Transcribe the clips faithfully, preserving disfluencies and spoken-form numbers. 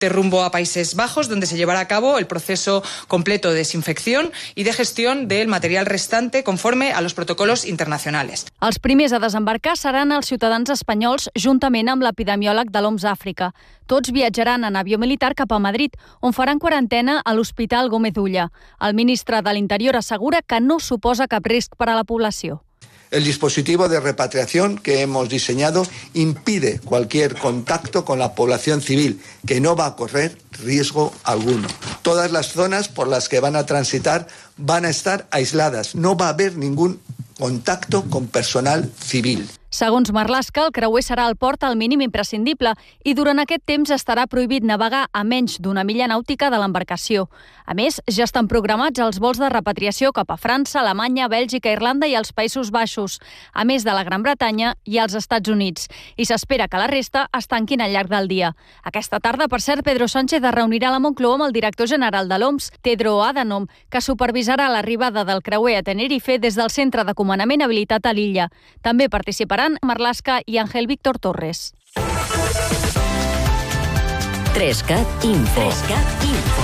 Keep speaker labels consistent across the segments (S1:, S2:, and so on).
S1: de rumbo a Países Bajos, donde se llevará a cabo el proceso completo de desinfección y de gestión del material restante conforme a los protocolos internacionales.
S2: Els primers a desembarcar seran els ciutadans espanyols juntament amb l'epidemiòleg de l'O M S Àfrica. Tots viatjaran en avió militar cap a Madrid, on faran quarantena a l'Hospital Gómez Ulla. El ministre de l'Interior assegura que no suposa cap risc per a la població.
S3: El dispositivo de repatriación que hemos diseñado impide cualquier contacto con la población civil, que no va a correr riesgo alguno. Todas las zonas por las que van a transitar van a estar aisladas. No va a haber ningún contacto con personal civil.
S2: Segons Marlaska, el creuer serà al port al mínim imprescindible i durant aquest temps estarà prohibit navegar a menys d'una milla nàutica de l'embarcació. A més, ja estan programats els vols de repatriació cap a França, Alemanya, Bèlgica, Irlanda i els Països Baixos, a més de la Gran Bretanya i els Estats Units. I s'espera que la resta es tanquin al llarg del dia. Aquesta tarda, per cert, Pedro Sánchez es reunirà a la Moncloa amb el director general de l'O M S, Tedros Adhanom, que supervisarà l'arribada del creuer a Tenerife des del centre de comandament habilitat a l'illa. També participarà Marlaska i Ángel Víctor Torres.
S4: Trescat Info. Trescat Info.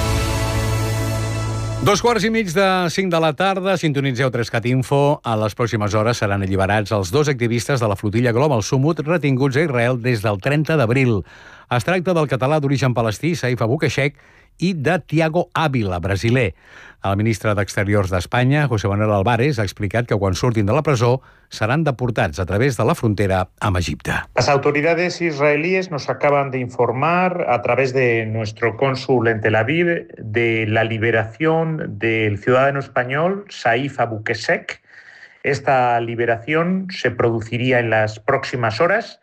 S5: Dos quarts i mig de cinc de la tarda, sintonitzeu Trescat Info. A les pròximes hores seran alliberats els dos activistes de la flotilla Global Summut retinguts a Israel des del trenta d'abril. Es tracta del català d'origen palestí, Saif Abu Keshek, i de Tiago Ávila, brasiler. El ministre d'Exteriors d'Espanya, José Manuel Álvarez, ha explicat que quan surtin de la presó seran deportats a través de la frontera amb Egipte.
S6: Las autoridades israelíes nos acaban de informar a través de nuestro cónsul en Tel Aviv de la liberación del ciudadano español Saif Abu Keshek. Esta liberación se produciría en las próximas horas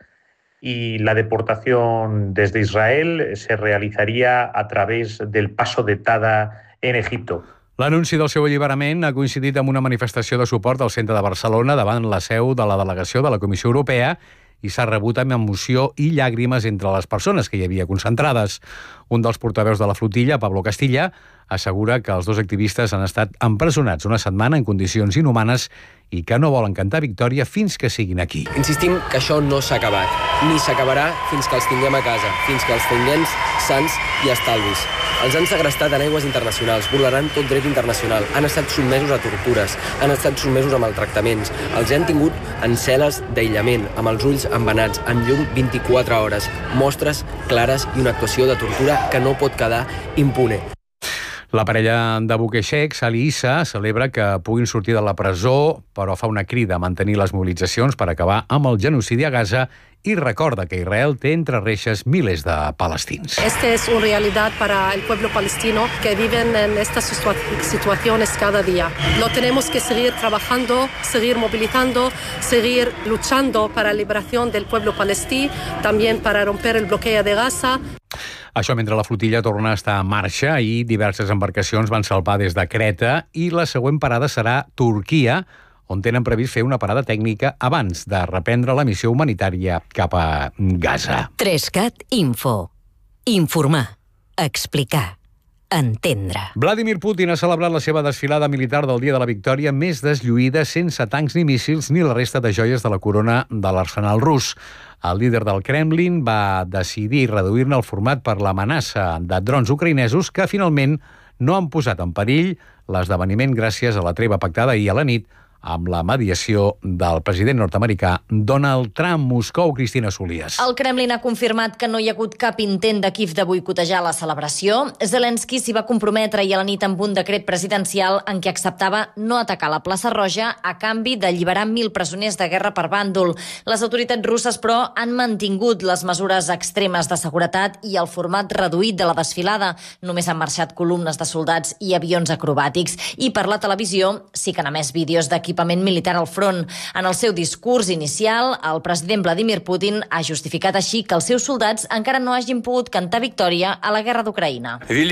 S6: y la deportación desde Israel se realizaría a través del paso de Tada en Egipto.
S5: L'anunci del seu alliberament ha coincidit amb una manifestació de suport al centre de Barcelona davant la seu de la delegació de la Comissió Europea i s'ha rebut amb emoció i llàgrimes entre les persones que hi havia concentrades. Un dels portaveus de la flotilla, Pablo Castilla, assegura que els dos activistes han estat empresonats una setmana en condicions inhumanes i que no volen cantar victòria fins que siguin aquí.
S7: Insistim que això no s'ha acabat, ni s'acabarà fins que els tinguem a casa, fins que els tinguem sants i estalvis. Els han segrestat en aigües internacionals, vulnerant tot dret internacional, han estat sotmesos a tortures, han estat sotmesos a maltractaments, els han tingut en cel·les d'aïllament, amb els ulls embenats, en llum vint-i-quatre hores, mostres clares i una actuació de tortura que no pot quedar impune.
S5: La parella d'Abu Keshek, Sali Issa, celebra que puguin sortir de la presó, però fa una crida a mantenir les mobilitzacions per acabar amb el genocidi a Gaza i recorda que Israel té entre reixes milers de palestins.
S8: Esta es una realidad para el pueblo palestino que viven en estas situaciones cada día. Lo tenemos que seguir trabajando, seguir movilizando, seguir luchando para la liberación del pueblo palestí, también para romper el bloqueo de Gaza.
S5: Això mentre la flotilla torna a estar en marxa i diverses embarcacions van salpar des de Creta i la següent parada serà Turquia, on tenen previst fer una parada tècnica abans de reprendre la missió humanitària cap a Gaza.
S4: Trescat Info. Informar. Explicar. Entendre.
S5: Vladimir Putin ha celebrat la seva desfilada militar del Dia de la Victòria més deslluïda, sense tancs ni míssils ni la resta de joies de la corona de l'arsenal rus. El líder del Kremlin va decidir reduir-ne el format per l'amenaça de drons ucraïnesos que finalment no han posat en perill l'esdeveniment gràcies a la treva pactada ahir a la nit amb la mediació del president nord-americà Donald Trump. Moscou, Cristina Solías.
S9: El Kremlin ha confirmat que no hi ha hagut cap intent de Kíev de boicotejar la celebració. Zelensky s'hi va comprometre ahir a la nit amb un decret presidencial en què acceptava no atacar la plaça Roja a canvi d'alliberar mil presoners de guerra per bàndol. Les autoritats russes, però, han mantingut les mesures extremes de seguretat i el format reduït de la desfilada. Només han marxat columnes de soldats i avions acrobàtics. I per la televisió sí que han emès vídeos d'equip equipament militar al front. En el seu discurs inicial, el president Vladimir Putin ha justificat així que els seus soldats encara no hagin pogut cantar victòria a la guerra d'Ucraïna.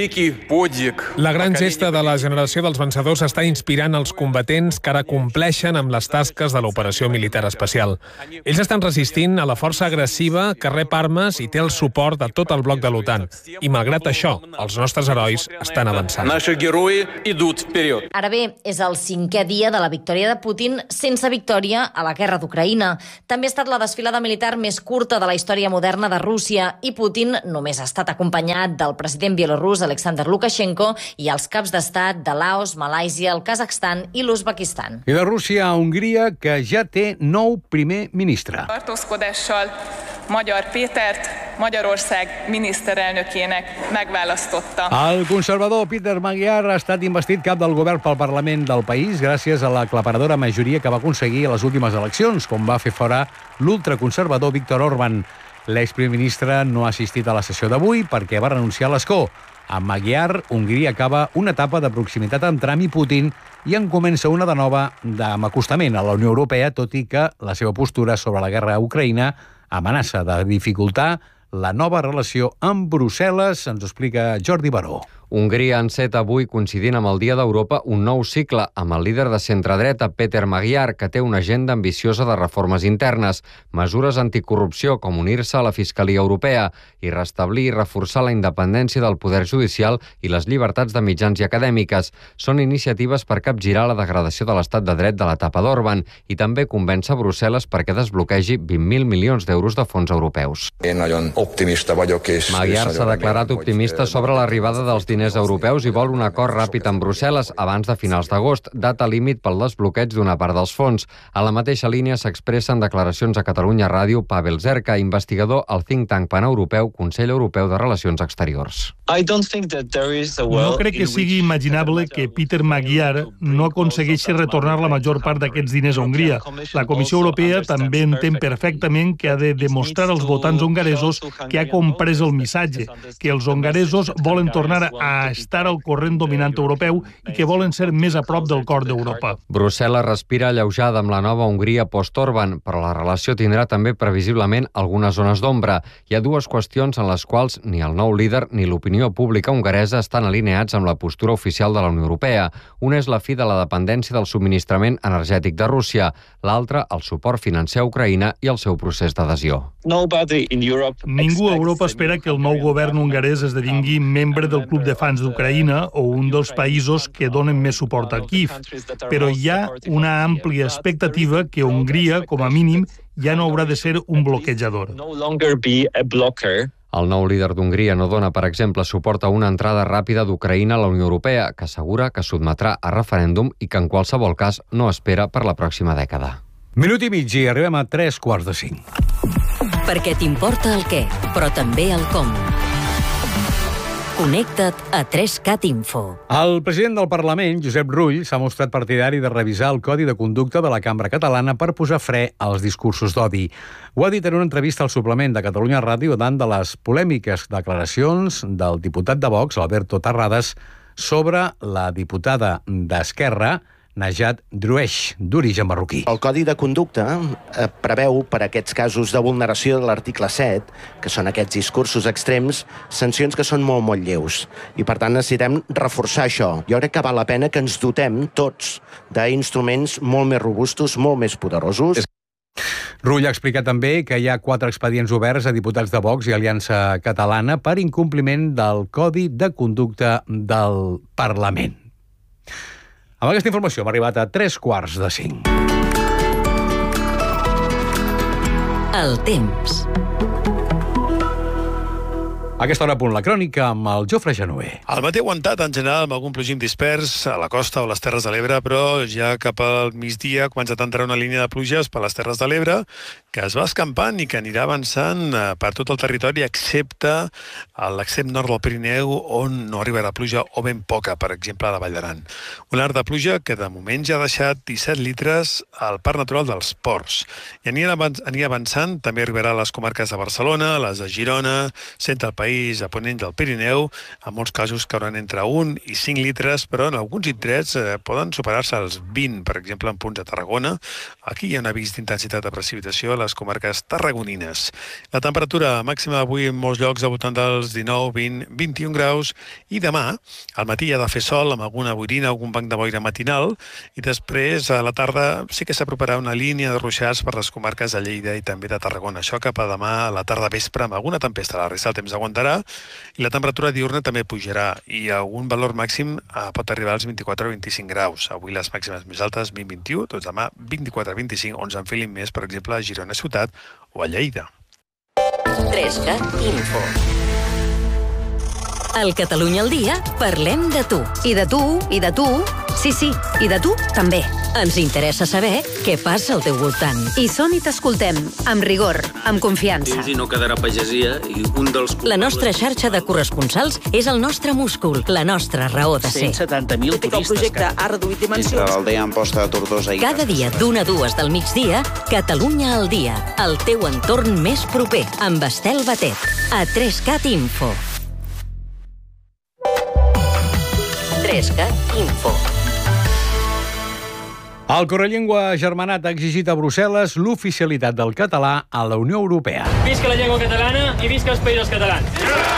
S10: La gran gesta de la generació dels vencedors està inspirant els combatents que ara compleixen amb les tasques de l'operació militar especial. Ells estan resistint a la força agressiva que rep armes i té el suport de tot el bloc de l'OTAN. I malgrat això, els nostres herois estan avançant.
S9: Ara bé, és el cinquè dia de la victòria victòria de Putin sense victòria a la guerra d'Ucraïna. També ha estat la desfilada militar més curta de la història moderna de Rússia i Putin només ha estat acompanyat del president bielorrús Alexander Lukashenko i els caps d'estat de Laos, Malàisia, el Kazakhstan i l'Uzbekistan.
S5: I de Rússia a Hongria, que ja té nou primer ministre.
S11: Tartózkodással Magyar Pétert Magyarország miniszterelnökének megválasztotta.
S5: El conservador Peter Magyar ha estat investit cap del govern pel Parlament del país gràcies a l'aclaparadora majoria que va aconseguir a les últimes eleccions, com va fer fora l'ultraconservador Viktor Orbán. L'exprimer ministre no ha assistit a la sessió d'avui perquè va renunciar a l'escó. Amb Magyar, Hongria acaba una etapa de proximitat amb Trump i Putin i en comença una de nova amb acostament a la Unió Europea, tot i que la seva postura sobre la guerra a Ucraïna amenaça de dificultar la nova relació amb Brussel·les, ens ho explica Jordi Baró.
S12: Hongria enceta avui, coincidint amb el Dia d'Europa, un nou cicle amb el líder de centredreta, Peter Magyar, que té una agenda ambiciosa de reformes internes, mesures anticorrupció com unir-se a la Fiscalia Europea i restablir i reforçar la independència del poder judicial i les llibertats de mitjans i acadèmiques. Són iniciatives per capgirar la degradació de l'estat de dret de l'etapa d'Orbán i també convèncer Brussel·les perquè desbloquegi vint mil milions d'euros de fons europeus. Magyar s'ha declarat optimista sobre l'arribada dels diners europeus i vol un acord ràpid amb Brussel·les abans de finals d'agost, data límit pel desbloqueig d'una part dels fons. A la mateixa línia s'expressa en declaracions a Catalunya Ràdio Pavel Zerka, investigador al think tank paneuropeu Consell Europeu de Relacions Exteriors.
S13: No crec que sigui imaginable que Peter Magyar no aconsegueixi retornar la major part d'aquests diners a Hongria. La Comissió Europea també entén perfectament que ha de demostrar als votants hongaresos que ha comprès el missatge, que els hongaresos volen tornar a estar al corrent dominant europeu i que volen ser més a prop del cor d'Europa.
S12: Brussel·les respira alleujada amb la nova Hongria post-Orbán, però la relació tindrà també previsiblement algunes zones d'ombra. Hi ha dues qüestions en les quals ni el nou líder ni l'opinió pública hongaresa estan alineats amb la postura oficial de la Unió Europea. Una és la fi de la dependència del subministrament energètic de Rússia, l'altra el suport financer a Ucraïna i el seu procés d'adhesió.
S13: Ningú a Europa espera que el nou govern hongarès esdevingui membre del Club de Fans d'Ucraïna o un dels països que donen més suport a Kiev, però hi ha una àmplia expectativa que Hongria, com a mínim, ja no haurà de ser un bloquejador.
S12: El nou líder d'Hongria no dona, per exemple, suport a una entrada ràpida d'Ucraïna a la Unió Europea, que assegura que sotmetrà a referèndum i que en qualsevol cas no espera per la pròxima dècada.
S5: Minut i mig i arribem a tres quarts de cinc.
S4: Perquè t'importa el què, però també el com. Connecta't a tres cat Info.
S5: El president del Parlament, Josep Rull, s'ha mostrat partidari de revisar el Codi de Conducta de la Cambra Catalana per posar fre als discursos d'odi. Ho ha dit en una entrevista al suplement de Catalunya Ràdio davant de les polèmiques declaracions del diputat de Vox, Alberto Terrades, sobre la diputada d'Esquerra, Najat Drueix, d'origen marroquí.
S14: El Codi de Conducta eh, preveu, per a aquests casos de vulneració de l'article set, que són aquests discursos extrems, sancions que són molt, molt lleus. I, per tant, necessitem reforçar això. Jo crec que val la pena que ens dotem tots d'instruments molt més robustos, molt més poderosos.
S5: Rull ha explicat també que hi ha quatre expedients oberts a diputats de Vox i Aliança Catalana per incompliment del Codi de Conducta del Parlament. Amb aquesta informació hem arribat a tres quarts de cinc.
S4: El temps.
S5: A aquesta hora a punt la crònica amb el Jofre Genover.
S15: El matí aguantat en general amb algun plogim dispers a la costa o les Terres de l'Ebre, però ja cap al migdia comença a entrar una línia de pluges per les Terres de l'Ebre que es va escampant i que anirà avançant per tot el territori excepte a l'extrem nord del Pirineu on no arribarà pluja o ben poca, per exemple a la Vall d'Aran. Un arc de pluja que de moment ja ha deixat disset litres al Parc Natural dels Ports. I anirà avançant, també arribarà a les comarques de Barcelona, les de Girona, centre del país, a ponent del Pirineu, en molts casos cauran entre un i cinc litres, però en alguns indrets eh, poden superar-se els vint, per exemple en punts de Tarragona. Aquí hi ha un avís d'intensitat de precipitació a les comarques tarragonines. La temperatura màxima d'avui en molts llocs al voltant dels dinou, vint, vint-i-un graus i demà al matí ha de fer sol amb alguna boirina, algun banc de boira matinal i després a la tarda sí que s'aproparà una línia de ruixats per les comarques de Lleida i també de Tarragona. Això cap a demà a la tarda vespre amb alguna tempesta. La resta del temps aguantat millorarà i la temperatura diurna també pujarà i algun valor màxim eh, pot arribar als vint-i-quatre o vint-i-cinc graus. Avui les màximes més altes vint a vint-i-u, tots demà vint-i-quatre a vint-i-cinc, on s'enfilin més, per exemple, a Girona Ciutat o a Lleida.
S4: tres cat Info. Al Catalunya al dia parlem de tu.
S16: I de tu, i de tu, sí, sí, i de tu també.
S4: Ens interessa saber què passa al teu voltant.
S16: I som i t'escoltem, amb rigor, amb confiança.
S17: I no quedarà pagesia i un dels...
S4: La nostra xarxa de corresponsals és el nostre múscul, la nostra raó de ser.
S17: cent setanta mil turistes.
S18: El projecte ha reduït dimensions.
S19: Entre l'aldea Amposta de Tortosa i...
S4: Cada dia d'una a dues del migdia, Catalunya al dia, el teu entorn més proper, amb Estel Batet, a tres cat Info. tres cat Info.
S5: El Correllengua Germanat ha exigit a Brussel·les l'oficialitat del català a la Unió Europea.
S20: Visca la llengua catalana i visca els països catalans.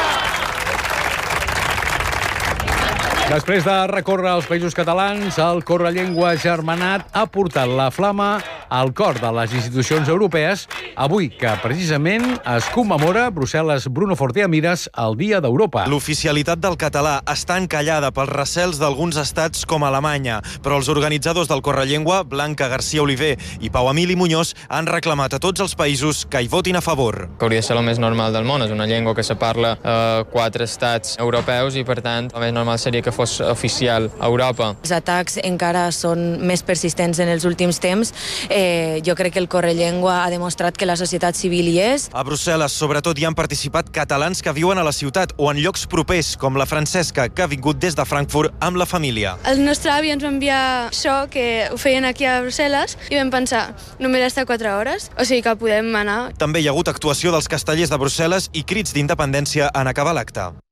S5: Després de recórrer als països catalans, el Correllengua Germanat ha portat la flama al cor de les institucions europees, avui que precisament es commemora Brussel·les Bruno Fortea Mires el Dia d'Europa.
S21: L'oficialitat del català està encallada pels recels d'alguns estats com Alemanya, però els organitzadors del Correllengua, Blanca García Oliver i Pau Emili Muñoz, han reclamat a tots els països que hi votin a favor.
S22: Que hauria de ser el més normal del món, és una llengua que se parla a quatre estats europeus i, per tant, el més normal seria que fos oficial a Europa.
S23: Els atacs encara són més persistents en els últims temps. Eh, jo crec que el Correllengua ha demostrat que la societat civil hi és.
S21: A Brussel·les, sobretot, hi han participat catalans que viuen a la ciutat o en llocs propers, com la Francesca, que ha vingut des de Frankfurt amb la família.
S24: El nostre avi ens va enviar això, que ho feien aquí a Brussel·les, i vam pensar, només està quatre hores, o sigui que podem anar.
S21: També hi ha hagut actuació dels castellers de Brussel·les i crits d'independència en acabar l'acte.